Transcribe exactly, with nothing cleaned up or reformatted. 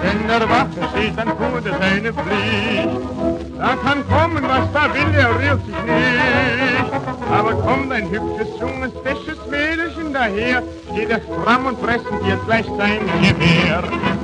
Wenn der Wache steht, dann tut er seine Pflicht. Da kann kommen, was da will, er rührt sich nicht. Aber kommt ein hübsches, junges, fesches Mädelchen daher, geht er stramm und fressen dir gleich sein Gewehr.